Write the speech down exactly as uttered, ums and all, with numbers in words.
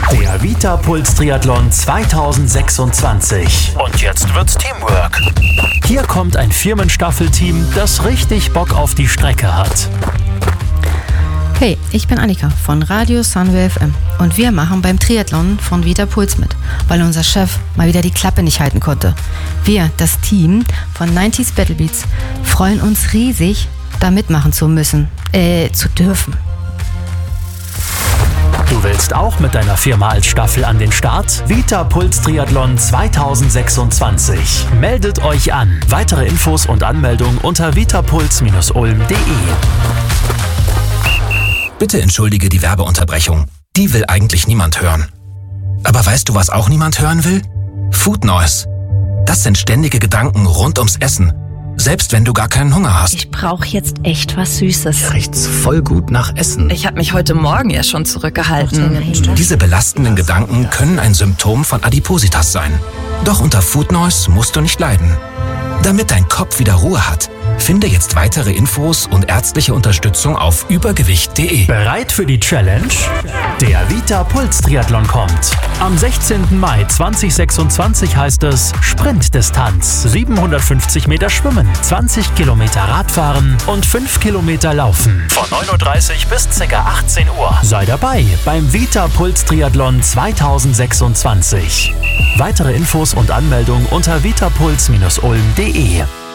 Der Vita-Puls Triathlon zweitausendsechsundzwanzig. Und jetzt wird's Teamwork. Hier kommt ein Firmenstaffelteam, das richtig Bock auf die Strecke hat. Hey, ich bin Annika von Radio Sunway F M und wir machen beim Triathlon von Vita-Puls mit, weil unser Chef mal wieder die Klappe nicht halten konnte. Wir, das Team von neunzig Battle Beats, freuen uns riesig, da mitmachen zu müssen, äh, zu dürfen. Du willst auch mit deiner Firma als Staffel an den Start? Vita-Puls Triathlon zweitausendsechsundzwanzig. Meldet euch an. Weitere Infos und Anmeldung unter vitapuls Bindestrich ulm Punkt de. Bitte entschuldige die Werbeunterbrechung. Die will eigentlich niemand hören. Aber weißt du, was auch niemand hören will? Food Noise. Das sind ständige Gedanken rund ums Essen. Selbst wenn du gar keinen Hunger hast. Ich brauche jetzt echt was Süßes. Riecht's voll gut nach Essen. Ich habe mich heute Morgen ja schon zurückgehalten. Diese belastenden Gedanken können ein Symptom von Adipositas sein. Doch unter Food Noise musst du nicht leiden. Damit dein Kopf wieder Ruhe hat, finde jetzt weitere Infos und ärztliche Unterstützung auf übergewicht punkt de. Bereit für die Challenge? Der Vita-Puls Triathlon kommt. Am sechzehnten Mai zweitausendsechsundzwanzig heißt es Sprintdistanz, siebenhundertfünfzig Meter Schwimmen, zwanzig Kilometer Radfahren und fünf Kilometer Laufen. Von neun Uhr dreißig bis ca. achtzehn Uhr. Sei dabei beim Vita-Puls Triathlon zweitausendsechsundzwanzig. Weitere Infos und Anmeldung unter vitapuls Bindestrich ulm Punkt de.